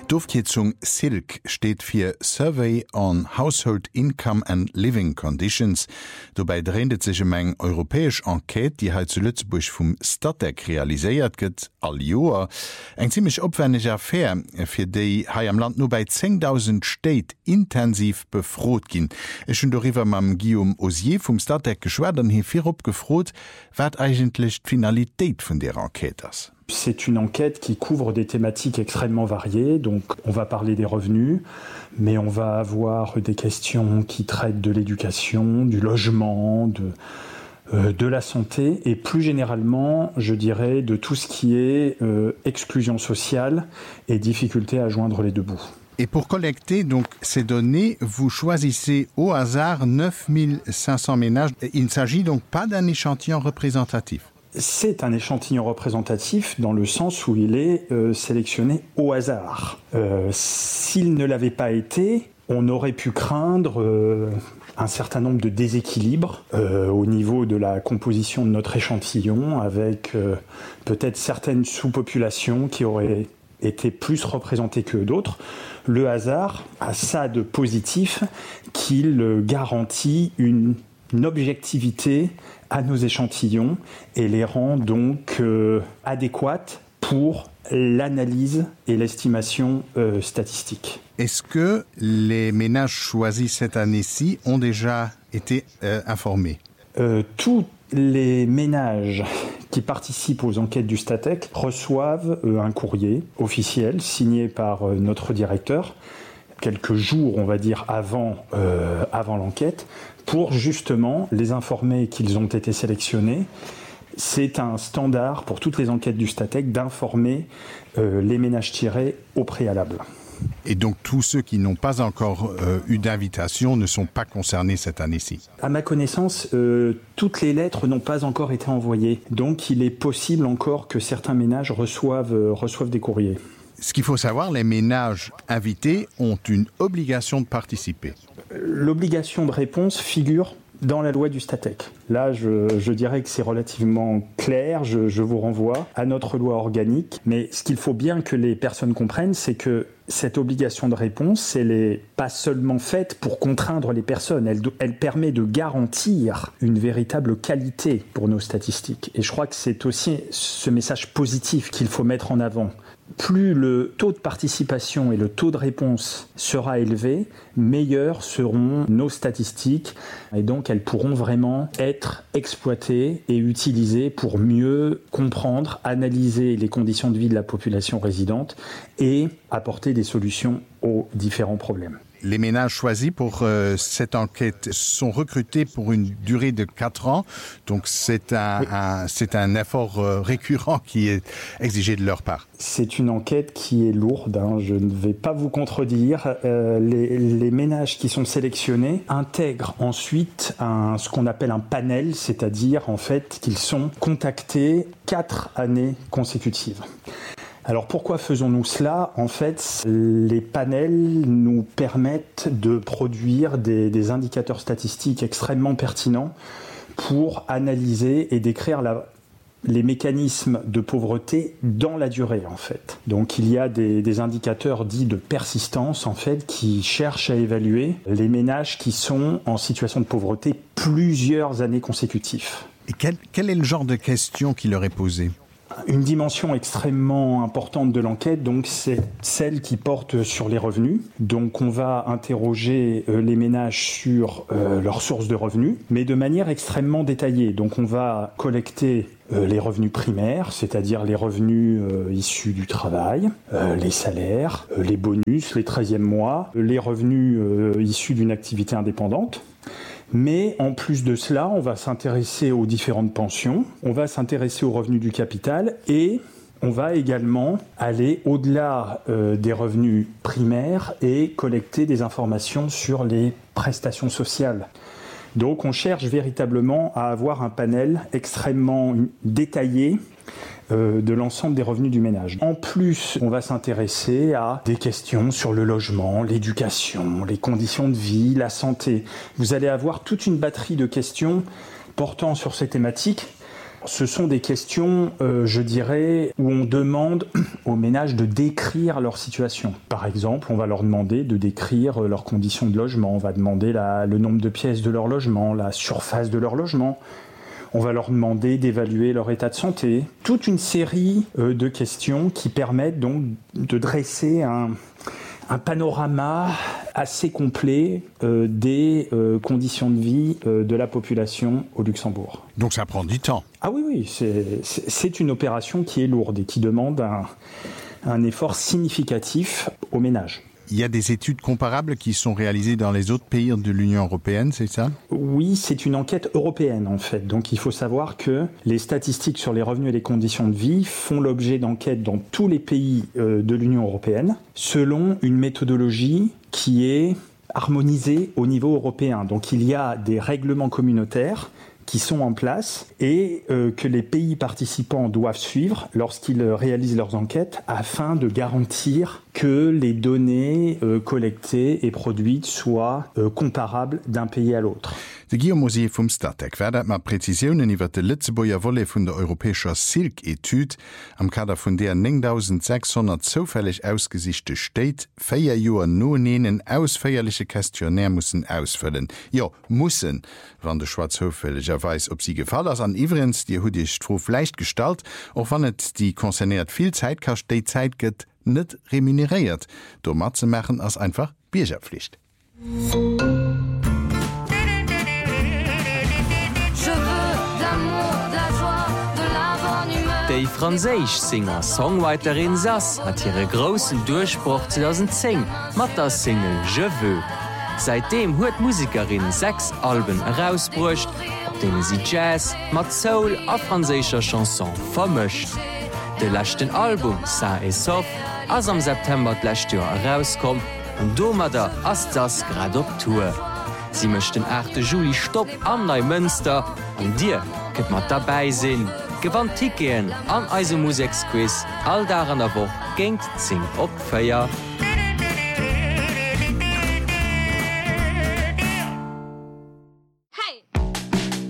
D'Aufkürzung SILC steht für Survey on Household Income and Living Conditions. Dabei dreht sich eine europäische Enquete, die heute zu Lützburg vom Stadtec realisiert wird, all Jahr. Eine ziemlich aufwendige Affäre, für die hier im Land nur bei 10.000 Städten intensiv befragt gehen. Ich habe darüber mit Guillaume Osier vom Stadtec geschwärzt und hier gefragt, was eigentlich die Finalität von der Enquete ist. C'est une enquête qui couvre des thématiques extrêmement variées. Donc, on va parler des revenus, mais on va avoir des questions qui traitent de l'éducation, du logement, de la santé et plus généralement, je dirais, de tout ce qui est exclusion sociale et difficulté à joindre les deux bouts. Et pour collecter donc ces données, vous choisissez au hasard 9500 ménages. Il ne s'agit donc pas d'un échantillon représentatif. C'est un échantillon représentatif dans le sens où il est sélectionné au hasard. S'il ne l'avait pas été, on aurait pu craindre un certain nombre de déséquilibres au niveau de la composition de notre échantillon, avec peut-être certaines sous-populations qui auraient été plus représentées que d'autres. Le hasard a ça de positif qu'il garantit une objectivité à nos échantillons et les rend donc adéquates pour l'analyse et l'estimation statistique. Est-ce que les ménages choisis cette année-ci ont déjà été informés? Tous les ménages qui participent aux enquêtes du Stadtec reçoivent un courrier officiel signé par notre directeur quelques jours, on va dire, avant l'enquête, pour justement les informer qu'ils ont été sélectionnés. C'est un standard pour toutes les enquêtes du Stadtec d'informer les ménages tirés au préalable. Et donc tous ceux qui n'ont pas encore eu d'invitation ne sont pas concernés cette année-ci? À ma connaissance, toutes les lettres n'ont pas encore été envoyées. Donc il est possible encore que certains ménages reçoivent des courriers. Ce qu'il faut savoir, les ménages invités ont une obligation de participer. L'obligation de réponse figure dans la loi du Stadtec. Là, je dirais que c'est relativement clair, je vous renvoie à notre loi organique. Mais ce qu'il faut bien que les personnes comprennent, c'est que cette obligation de réponse, elle n'est pas seulement faite pour contraindre les personnes, elle permet de garantir une véritable qualité pour nos statistiques. Et je crois que c'est aussi ce message positif qu'il faut mettre en avant. Plus le taux de participation et le taux de réponse sera élevé, meilleures seront nos statistiques et donc elles pourront vraiment être exploitées et utilisées pour mieux comprendre, analyser les conditions de vie de la population résidente et apporter des solutions aux différents problèmes. Les ménages choisis pour cette enquête sont recrutés pour une durée de 4 ans. Donc c'est un effort récurrent qui est exigé de leur part. C'est une enquête qui est lourde, je ne vais pas vous contredire. Les ménages qui sont sélectionnés intègrent ensuite ce qu'on appelle un panel, c'est-à-dire en fait qu'ils sont contactés 4 années consécutives. Alors pourquoi faisons-nous cela? En fait, les panels nous permettent de produire des indicateurs statistiques extrêmement pertinents pour analyser et décrire les mécanismes de pauvreté dans la durée, en fait. Donc il y a des indicateurs dits de persistance, en fait, qui cherchent à évaluer les ménages qui sont en situation de pauvreté plusieurs années consécutives. Et quel est le genre de questions qui leur est posée? Une dimension extrêmement importante de l'enquête, donc, c'est celle qui porte sur les revenus. Donc on va interroger les ménages sur leurs sources de revenus, mais de manière extrêmement détaillée. Donc on va collecter les revenus primaires, c'est-à-dire les revenus issus du travail, les salaires, les bonus, les 13e mois, les revenus issus d'une activité indépendante. Mais en plus de cela, on va s'intéresser aux différentes pensions, on va s'intéresser aux revenus du capital et on va également aller au-delà des revenus primaires et collecter des informations sur les prestations sociales. Donc on cherche véritablement à avoir un panel extrêmement détaillé de l'ensemble des revenus du ménage. En plus, on va s'intéresser à des questions sur le logement, l'éducation, les conditions de vie, la santé. Vous allez avoir toute une batterie de questions portant sur ces thématiques ce sont des questions, je dirais, où on demande aux ménages de décrire leur situation. Par exemple, on va leur demander de décrire leurs conditions de logement, on va demander le nombre de pièces de leur logement, la surface de leur logement. On va leur demander d'évaluer leur état de santé. Toute une série de questions qui permettent donc de dresser un panorama assez complet des conditions de vie de la population au Luxembourg. Donc ça prend du temps. Ah oui, c'est une opération qui est lourde et qui demande un effort significatif aux ménages. Il y a des études comparables qui sont réalisées dans les autres pays de l'Union européenne, c'est ça? Oui, c'est une enquête européenne en fait. Donc il faut savoir que les statistiques sur les revenus et les conditions de vie font l'objet d'enquêtes dans tous les pays de l'Union européenne selon une méthodologie qui est harmonisée au niveau européen. Donc il y a des règlements communautaires qui sont en place et que les pays participants doivent suivre lorsqu'ils réalisent leurs enquêtes afin de garantir que les données collectées et produites soient comparables d'un pays à l'autre. De Guillaume Mosier vom Stadtec werdet mat Präzisionen iwwer de Lützeboer Wolle vun der europäescher Silk-Etude am Kader vun der 9600 zofällig ausgesichte steht, 4 Joer no nenen ausfeierliche Questionnaire mussssen ausfüllen. Ja, mussssen, wann de Schwarzhofälliger weis, ob sie gefall ass an Iverens, die hut ich strof leicht stalt, och wann et die konzerniert viel Zeit kacht déi Zeit gëtt net remuneriert. Do mat ze machen ass einfach Biergerpflicht. Die franzésisch Singer Songwriterin Sass hat ihre großen Durchbruch 2010 mat der Single Je veux. Seitdem huet Musikerin 6 Alben herausbrucht, op denen sie Jazz, mat Soul a franzésischer Chanson vermischt. De lächten Album Sa et Sof ass am September d'lächt Joer herauskom und domader ass das grad op Tour. Sie mechten 8. Juli Stopp am Neumünster an Dir këtt mat dabei sinn. Gewann Tikeen an eise Musikquiz all daran a woch géint zing op Féier.